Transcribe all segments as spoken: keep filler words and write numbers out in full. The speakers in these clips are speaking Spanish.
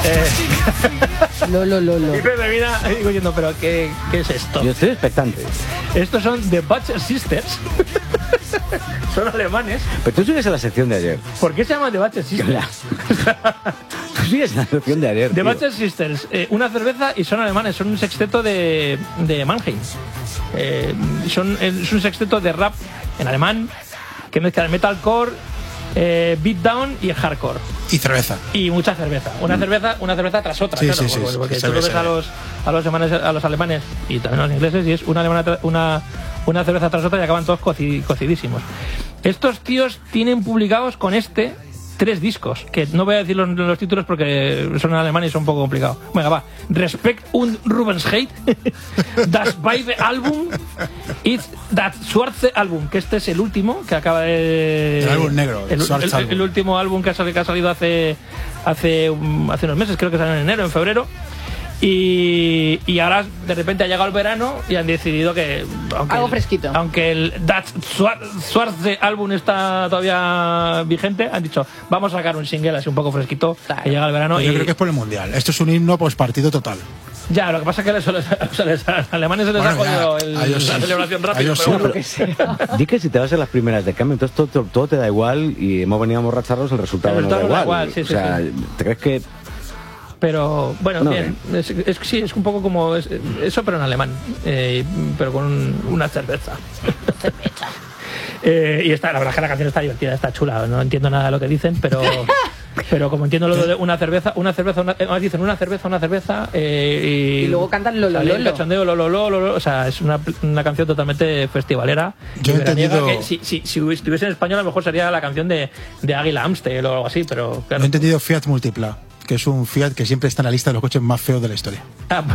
Eh... lo, lo, lo, lo. Y Pepe mira y digo yendo, pero ¿qué, ¿qué es esto? Yo estoy expectante. Estos son The Butcher Sisters. Son alemanes. Pero tú sigues en la sección de ayer. ¿Por qué se llama The Butcher Sisters? Tú sigues en la sección de ayer. The Butcher Sisters, eh, una cerveza y son alemanes, son un sexteto de, de Mannheim. Eh, son, es un sexteto de rap en alemán que mezcla el metalcore, eh, beatdown y el hardcore. Y cerveza. Y mucha cerveza. Una cerveza, una cerveza tras otra, sí, claro. Sí, sí, porque porque sí, tú lo ves sabe. a los, a los alemanes, a los alemanes y también a los ingleses, y es una alemana, una, una cerveza tras otra y acaban todos coci, cocidísimos. Estos tíos tienen publicados con este tres discos, que no voy a decir los, los títulos porque son en alemán y son un poco complicados. Venga, va. Respect und Rubensheit, Das Weibe Album, ist das Schwarze Album, que este es el último, que acaba de... El álbum negro, el, el, el, el, el último álbum que ha salido, que ha salido hace, hace, hace unos meses, creo que salió en enero, en febrero. Y, y ahora de repente ha llegado el verano y han decidido que aunque algo el, fresquito, aunque el Das Schwarze Album está todavía vigente, han dicho vamos a sacar un single así un poco fresquito, claro, que llega el verano. Yo y creo que es por el mundial. Esto es un himno post partido total. Ya, lo que pasa es que les, les, les, a los alemanes se les bueno, ha jodido el, la sí. celebración rápida. Sí. Pero que sea. Di que si te vas en las primeras de cambio, entonces todo, todo, todo te da igual y hemos venido a emborracharnos, el resultado, el resultado no da da igual. igual sí, o sí, sea, sí. ¿te crees que...? Pero bueno, no, bien, es, es, sí, es un poco como es, eso, pero en alemán, eh, pero con un, una cerveza. cerveza. eh, y está, la verdad es que la canción está divertida, está chula, no entiendo nada de lo que dicen, pero pero como entiendo lo de una cerveza, una cerveza, una, eh, dicen una cerveza, una cerveza, eh, y, y luego cantan lo, lo, lo, lo, lo. cachondeo, lo, lo, lo, lo, lo, o sea, es una, una canción totalmente festivalera. Yo he entendido... Que si, si, si estuviese en español a lo mejor sería la canción de, de Águila Amstel o algo así, pero claro. Yo he entendido Fiat Multipla, que es un Fiat que siempre está en la lista de los coches más feos de la historia. Ah,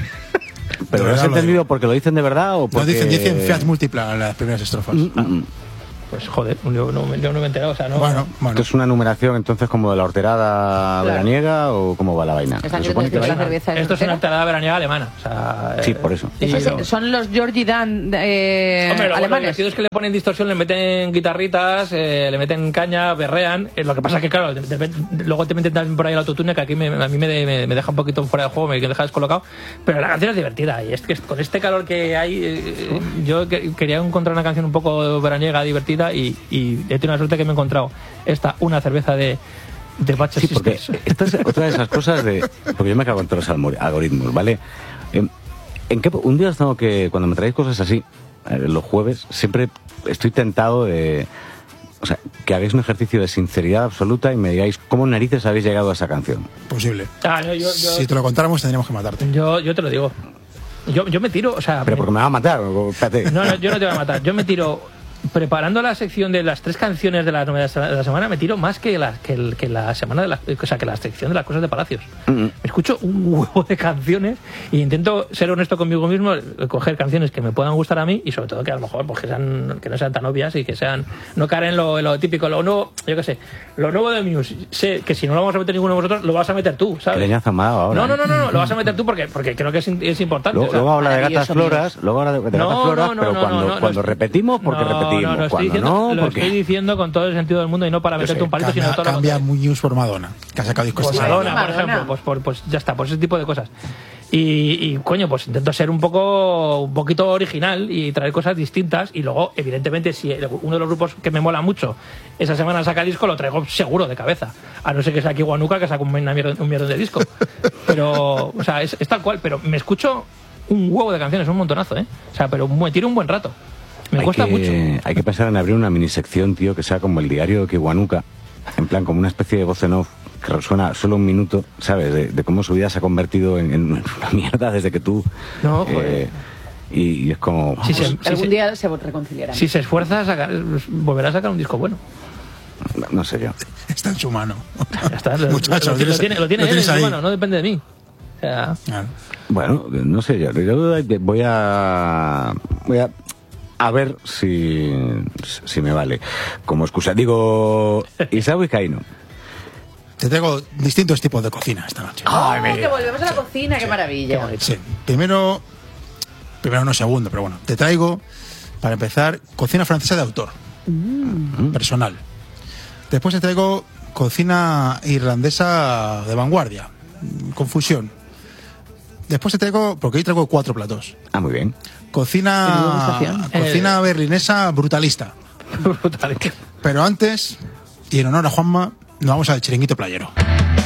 ¿Pero lo has entendido porque lo dicen de verdad o porque...? No, dicen, dicen Fiat Multipla en las primeras estrofas. Mm, mm. Pues joder, yo no, yo no me he enterado, o sea, no... Bueno, bueno. ¿Esto es una numeración entonces como de la horterada claro. veraniega o cómo va la vaina? Se supone que la cerveza Esto es una horterada veraniega alemana, o sea... Sí, eh, por eso. Eso es, son los Georgie Dan eh, Hombre, lo, alemanes. Lo divertido es que le ponen distorsión, le meten guitarritas, eh, le meten caña, berrean. Eh, lo que pasa es que, claro, de, de, de, luego te meten también por ahí el autotune, que aquí me, a mí me, de, me, me deja un poquito fuera de juego, me deja descolocado. Pero la canción es divertida y es que con este calor que hay, eh, yo que, quería encontrar una canción un poco veraniega, divertida y, y he tenido la suerte que me he encontrado esta, una cerveza de... de Butcher Sí, porque Sisters. esta es otra de esas cosas de... Porque yo me cago en todos los algoritmos, ¿vale? ¿En, en qué, un día os tengo que... Cuando me traéis cosas así, eh, los jueves, siempre estoy tentado de... O sea, que hagáis un ejercicio de sinceridad absoluta y me digáis cómo narices habéis llegado a esa canción. Posible. Ah, no, yo, yo, si te lo contáramos tendríamos que matarte. Yo, yo te lo digo. Yo, yo me tiro, o sea... Pero me, porque me va a matar, espérate. No, no, yo no te voy a matar. Yo me tiro... Preparando la sección de las tres canciones de las novedades de la semana, me tiro más que la, que el, que la semana de la, o sea, que la sección de las cosas de Palacios. Mm-hmm. Me escucho un huevo de canciones e intento ser honesto conmigo mismo, coger canciones que me puedan gustar a mí y sobre todo que a lo mejor pues, que, sean, que no sean tan obvias y que sean no caer en lo, en lo típico, lo nuevo, yo qué sé, lo nuevo de Muse. Sé que si no lo vamos a meter ninguno de vosotros, lo vas a meter tú, ¿sabes? Que leñazo me ha dado ahora. No, no, no, no, no, lo vas a meter tú porque, porque creo que es, es importante. Luego, o sea, luego habla de gatas floras, luego habla de, de gatas no, floras, no, no, pero no, cuando, no, no, cuando no, repetimos, porque no, repetimos. No, no, estoy cuando diciendo, no, lo porque... estoy diciendo con todo el sentido del mundo y no para meterte sé, un palito, cambia, sino todo lo cambia contrario. Muñoz por Madonna, que ha sacado discos. Pues Madonna, por ejemplo, pues, por, pues ya está, por ese tipo de cosas. Y, y coño, pues intento ser un poco un poquito original y traer cosas distintas y luego, evidentemente, si uno de los grupos que me mola mucho esa semana saca disco, lo traigo seguro de cabeza. A no ser que sea aquí Guanuca, que saca un mierda, un mierda de disco. Pero, o sea, es, es tal cual, pero me escucho un huevo de canciones, un montonazo, ¿eh? O sea, pero me tiro un buen rato. Me hay cuesta que, mucho. Hay que pensar en abrir una minisección, tío, que sea como el diario de Kiwanuka, en plan como una especie de voz en off que resuena solo un minuto, ¿sabes? De, de cómo su vida se ha convertido en, en una mierda desde que tú... No, joder. Eh, y, y es como... Si pues, se, si algún se, día se reconciliarán. Si se esfuerza, a sacar, volverá a sacar un disco bueno. No, no sé yo. Está en su mano. Ya está, lo, Muchacho, lo, lo, lo tiene, lo tiene lo él en tienes su ahí. mano, no depende de mí. O sea, Claro. Bueno, no sé yo. Yo voy a... Voy a... A ver si, si me vale como excusa. Digo, Isao Vizcaíno. Te traigo distintos tipos de cocina esta noche. ¡Oh, que volvemos a la cocina! ¡Qué Sí. maravilla! Sí. Primero, primero no segundo, pero bueno, te traigo, para empezar, cocina francesa de autor. Mm. Personal. Después te traigo cocina irlandesa de vanguardia. confusión. Después te traigo, porque hoy traigo cuatro platos. Ah, muy bien. Cocina, Menudo degustación. cocina berlinesa brutalista. Brutal. Pero antes, y en honor a Juanma, nos vamos al chiringuito playero.